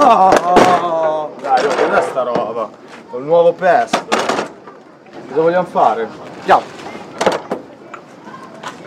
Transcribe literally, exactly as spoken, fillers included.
No! Dai, oh, cos'è sta roba? Col nuovo pesto. Cosa vogliamo fare? Andiamo.